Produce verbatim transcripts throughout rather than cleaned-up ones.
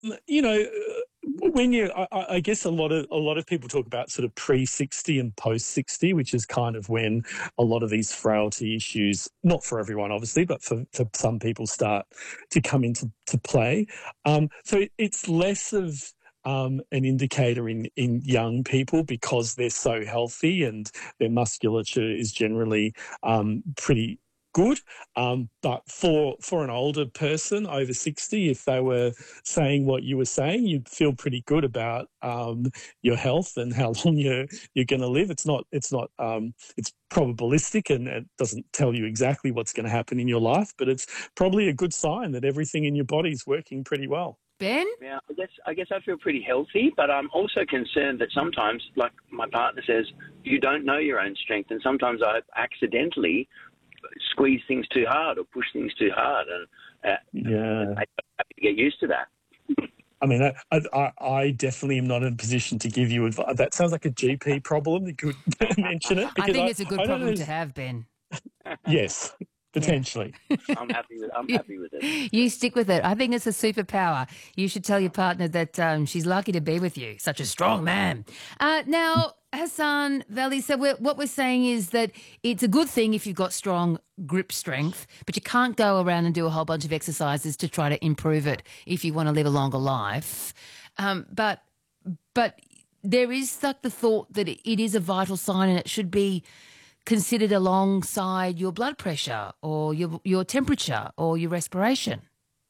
You know, uh, when you, I, I I guess a lot of a lot of people talk about sort of pre sixty and post sixty, which is kind of when a lot of these frailty issues, not for everyone obviously, but for, for some people, start to come into to play. Um, so it, it's less of um, an indicator in in young people because they're so healthy and their musculature is generally um, pretty good. Um, but for for an older person over sixty, if they were saying what you were saying, you'd feel pretty good about um, your health and how long you're you're going to live. It's not it's not um, it's probabilistic and it doesn't tell you exactly what's going to happen in your life, but it's probably a good sign that everything in your body is working pretty well. Ben? Yeah, I guess I guess I feel pretty healthy, but I'm also concerned that sometimes, like my partner says, you don't know your own strength, and sometimes I accidentally squeeze things too hard or push things too hard, and uh, yeah, I have to get used to that. I mean, I, I, I definitely am not in a position to give you advice. That sounds like a G P problem. You could mention it. I think it's a good I problem to have, Ben. Yes, potentially. Yeah. I'm happy with. I'm happy with it. You stick with it. I think it's a superpower. You should tell your partner that um, she's lucky to be with you. Such a strong man. Uh, now, Hassan Valley, so we're, what we're saying is that it's a good thing if you've got strong grip strength, but you can't go around and do a whole bunch of exercises to try to improve it if you want to live a longer life. Um, but but there is like the thought that it is a vital sign and it should be considered alongside your blood pressure or your your temperature or your respiration.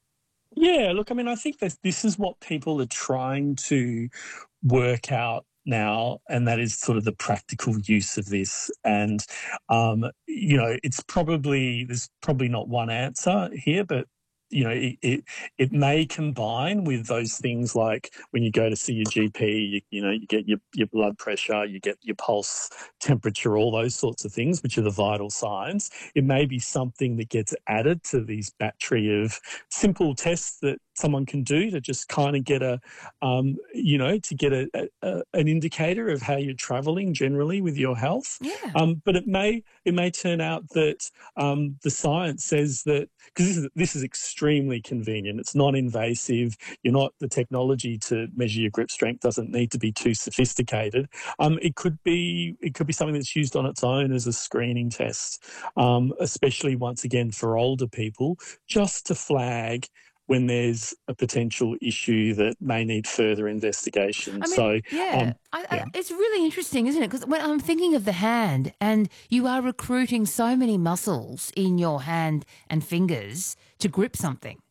Yeah, look, I mean, I think that this is what people are trying to work out now, and that is sort of the practical use of this. And, um, you know, it's probably, there's probably not one answer here, but, you know, it, it, it may combine with those things like when you go to see your G P, you, you know, you get your, your blood pressure, you get your pulse temperature, all those sorts of things, which are the vital signs. It may be something that gets added to these battery of simple tests that someone can do to just kind of get a, um, you know, to get a, a, an indicator of how you're travelling generally with your health. Yeah. Um, but it may it may turn out that um, the science says that, because this is this is extremely convenient. It's non-invasive. You're not the technology to measure your grip strength doesn't need to be too sophisticated. Um, it could be it could be something that's used on its own as a screening test, um, especially once again for older people, just to flag when there's a potential issue that may need further investigation. I mean, so, yeah, um, I, yeah. I, it's really interesting, isn't it? Because when I'm thinking of the hand, and you are recruiting so many muscles in your hand and fingers to grip something.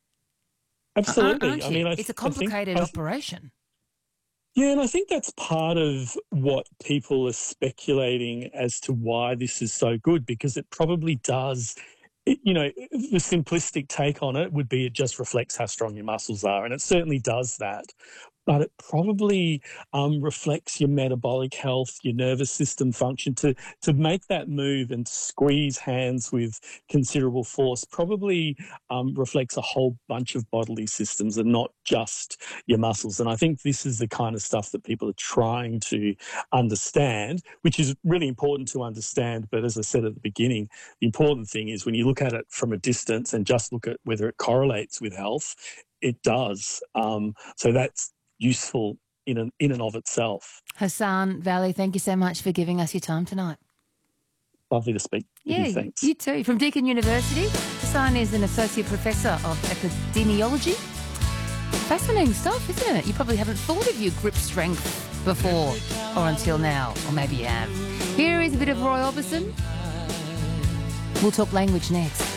Absolutely. Aren't you? I mean, I, it's a complicated I think, operation. I, yeah, and I think that's part of what people are speculating as to why this is so good, because it probably does. It, you know, the simplistic take on it would be it just reflects how strong your muscles are, and it certainly does that. But it probably um, reflects your metabolic health, your nervous system function. To to make that move and squeeze hands with considerable force probably um, reflects a whole bunch of bodily systems and not just your muscles. And I think this is the kind of stuff that people are trying to understand, which is really important to understand. But as I said at the beginning, the important thing is when you look at it from a distance and just look at whether it correlates with health, it does. Um, so that's useful in and, in and of itself. Hassan Valley, thank you so much for giving us your time tonight. Lovely to speak with yeah, you, thanks. You too. From Deakin University, Hassan is an Associate Professor of Epidemiology. Fascinating stuff, isn't it? You probably haven't thought of your grip strength before or until now, or maybe you have. Here is a bit of Roy Orbison. We'll talk language next.